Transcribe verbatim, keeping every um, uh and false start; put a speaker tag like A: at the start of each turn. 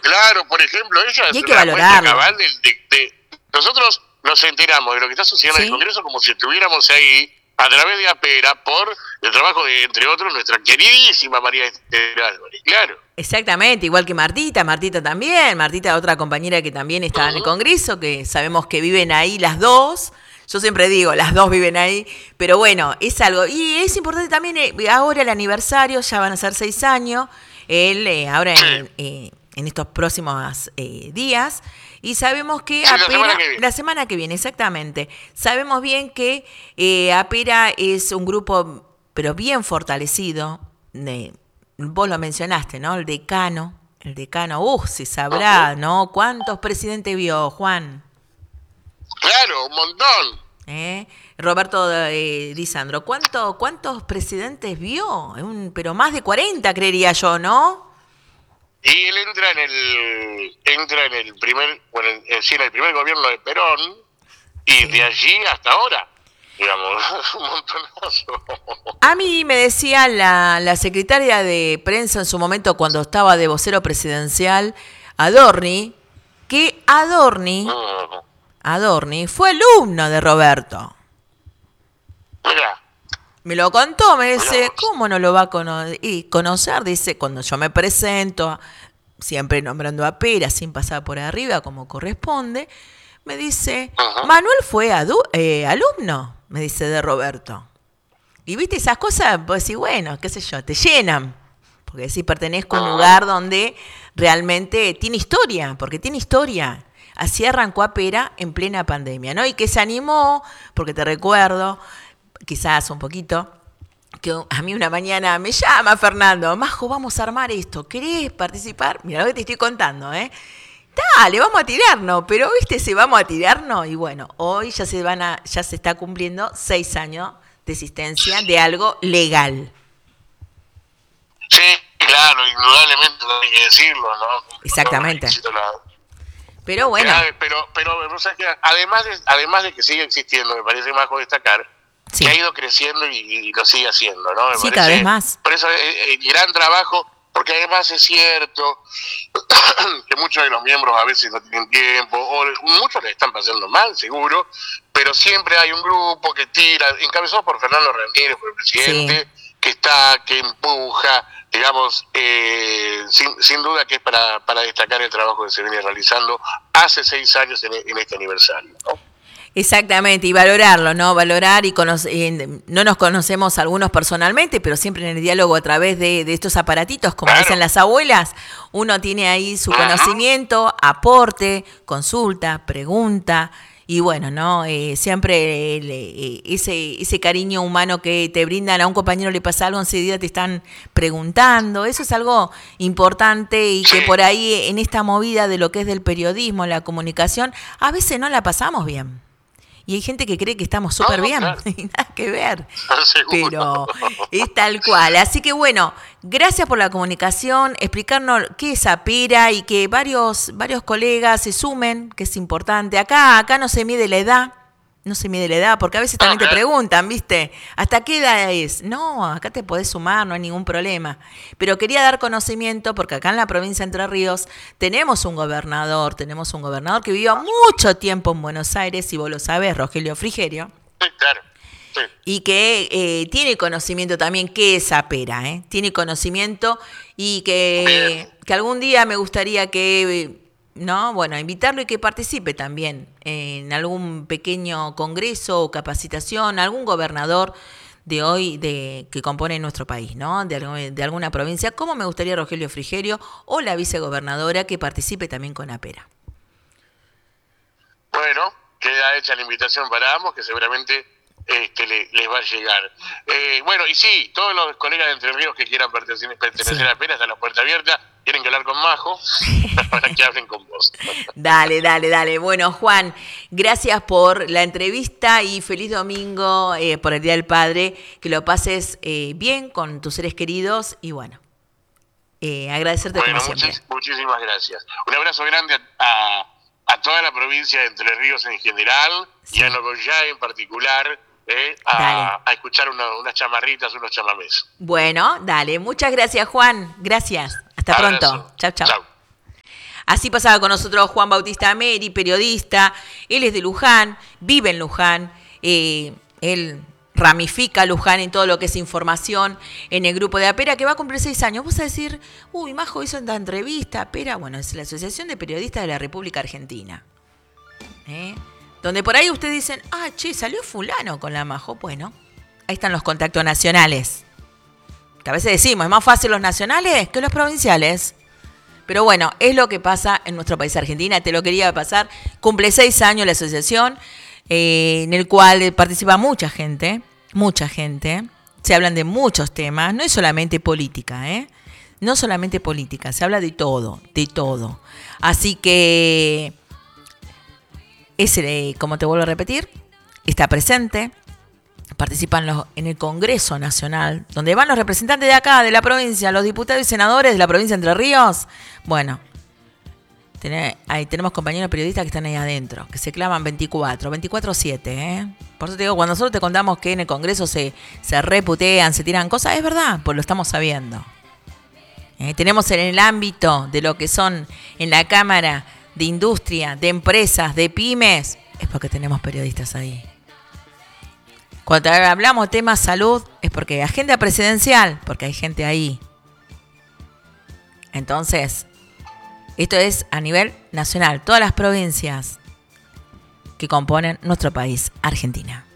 A: claro, por ejemplo, ella
B: Y hay
A: es
B: que
A: una muestra
B: valorarlo.
A: cabal de, de, de... Nosotros nos enteramos de lo que está sucediendo
B: ¿Sí?
A: en el Congreso como si estuviéramos ahí a través de APERA por el trabajo de, entre otros, nuestra queridísima María Esther Álvarez, claro.
B: Exactamente, igual que Martita, Martita también, Martita otra compañera que también está uh-huh. en el Congreso, que sabemos que viven ahí las dos. Yo siempre digo, las dos viven ahí, pero bueno, es algo. Y es importante también, eh, ahora el aniversario, ya van a ser seis años, él eh, ahora sí. en, eh, en estos próximos eh, días, y sabemos que
A: sí,
B: APERA,
A: la semana que viene,
B: la semana que viene exactamente, sabemos bien que eh, APERA es un grupo, pero bien fortalecido, de, vos lo mencionaste, ¿no? El decano, el decano, uff, si sabrá, uh-huh. ¿no? ¿Cuántos presidentes vio, Juan?
A: Claro, un montón.
B: ¿Eh? Roberto eh, Di Sandro, ¿cuánto, ¿cuántos presidentes vio? Un, pero más de cuarenta, creería yo, ¿no?
A: Y él entra en el entra en el primer, bueno, en, sí, en el primer gobierno de Perón, y sí. de allí hasta ahora, digamos, un montonazo.
B: A mí me decía la, la secretaria de prensa en su momento, cuando estaba de vocero presidencial, Adorni, que Adorni... Uh-huh. Adorni fue alumno de Roberto.
A: Mira.
B: Me lo contó, me dice, ¿cómo no lo va a cono- y conocer? Dice, cuando yo me presento, siempre nombrando a Pera, sin pasar por arriba, como corresponde, me dice, uh-huh. Manuel fue adu- eh, alumno, me dice, de Roberto. Y viste esas cosas, pues sí, bueno, qué sé yo, te llenan. Porque sí pertenezco a un lugar donde realmente tiene historia, porque tiene historia. Así arrancó APERA en plena pandemia, ¿no? Y que se animó, porque te recuerdo, quizás un poquito, que a mí una mañana me llama Fernando, Majo, vamos a armar esto, ¿querés participar? Mira lo que te estoy contando, ¿eh? Dale, vamos a tirarnos, pero viste, si vamos a tirarnos, y bueno, hoy ya se van a, ya se está cumpliendo seis años de existencia de algo legal.
A: Sí, claro, indudablemente hay que decirlo, ¿no?
B: Exactamente. Pero bueno.
A: Pero, pero, o sea, que además, de, además de que sigue existiendo, me parece más destacar, sí. que ha ido creciendo y, y lo sigue haciendo, ¿no? Me
B: sí,
A: parece,
B: cada vez más.
A: Por eso el gran trabajo, porque además es cierto que muchos de los miembros a veces no tienen tiempo, o muchos le están pasando mal, seguro, pero siempre hay un grupo que tira, encabezado por Fernando Ramírez, por el presidente, sí. que está, que empuja, digamos, eh, sin, sin duda que es para, para destacar el trabajo que se viene realizando hace seis años en, en este aniversario, ¿no?
B: Exactamente, y valorarlo, ¿no? Valorar y conocer, no nos conocemos algunos personalmente, pero siempre en el diálogo a través de, de estos aparatitos, como claro. dicen las abuelas, uno tiene ahí su conocimiento, aporte, consulta, pregunta. Y bueno, ¿no? Eh, siempre el, eh, ese, ese cariño humano que te brindan a un compañero le pasa algo, enseguida te están preguntando. Eso es algo importante y que por ahí en esta movida de lo que es del periodismo, la comunicación, a veces no la pasamos bien. Y hay gente que cree que estamos súper no, bien, claro. y nada que ver, pero es tal cual. Así que bueno, gracias por la comunicación, explicarnos qué es APERA y que varios varios colegas se sumen, que es importante. Acá acá no se mide la edad, no se mide la edad, porque a veces también te preguntan, ¿viste? ¿Hasta qué edad es? No, acá te podés sumar, no hay ningún problema. Pero quería dar conocimiento, porque acá en la provincia de Entre Ríos tenemos un gobernador, tenemos un gobernador que vivió mucho tiempo en Buenos Aires, y vos lo sabés, Rogelio Frigerio.
A: Sí, claro. Sí.
B: Y que eh, tiene conocimiento también qué es APERA, ¿eh? Tiene conocimiento y que, que algún día me gustaría que... No, bueno, invitarlo y que participe también en algún pequeño congreso o capacitación, algún gobernador de hoy de que compone nuestro país, ¿no? De, de alguna provincia, como me gustaría Rogelio Frigerio o la vicegobernadora que participe también con APERA.
A: Bueno, queda hecha la invitación para ambos, que seguramente este, le, les va a llegar. Eh, bueno, y sí, todos los colegas de Entre Ríos que quieran pertenecer, pertenecer sí. a APERA, están las puertas abiertas. Tienen que hablar con Majo para que hablen con vos.
B: Dale, dale, dale. Bueno, Juan, gracias por la entrevista y feliz domingo eh, por el Día del Padre. Que lo pases eh, bien con tus seres queridos y bueno, eh, agradecerte
A: bueno,
B: como siempre.
A: Muchis, muchísimas gracias. Un abrazo grande a, a toda la provincia de Entre Ríos en general sí. y a Nogoyá en particular. Eh, a, a escuchar una, unas chamarritas, unos chamamés.
B: Bueno, dale. Muchas gracias, Juan. Gracias. Hasta
A: Abrazo.
B: pronto. Chau, chau.
A: Chau.
B: Así pasaba con nosotros Juan Bautista Meri, periodista. Él es de Luján, vive en Luján. Eh, él ramifica Luján en todo lo que es información en el grupo de APERA, que va a cumplir seis años. Vos a decir, uy, Majo hizo esta entrevista, APERA. Bueno, es la Asociación de Periodistas de la República Argentina. ¿Eh? Donde por ahí ustedes dicen, ah, che, salió fulano con la Majo. Bueno, ahí están los contactos nacionales. Que a veces decimos, es más fácil los nacionales que los provinciales. Pero bueno, es lo que pasa en nuestro país, Argentina. Te lo quería pasar. Cumple seis años la asociación, eh, en el cual participa mucha gente, mucha gente. Se hablan de muchos temas, no es solamente política, ¿eh? No solamente política, se habla de todo, de todo. Así que, ese, como te vuelvo a repetir, está presente. Participan los, en el Congreso Nacional, donde van los representantes de acá, de la provincia, los diputados y senadores de la provincia de Entre Ríos. Bueno, tené, ahí tenemos compañeros periodistas que están ahí adentro, que se claman veinticuatro siete, ¿eh? Por eso te digo, cuando nosotros te contamos que en el Congreso se, se reputean, se tiran cosas, es verdad, pues lo estamos sabiendo. ¿Eh? Tenemos en el ámbito de lo que son en la Cámara de Industria, de Empresas, de Pymes, es porque tenemos periodistas ahí. Cuando hablamos de temas salud, es porque hay agenda presidencial, porque hay gente ahí. Entonces, esto es a nivel nacional, todas las provincias que componen nuestro país, Argentina.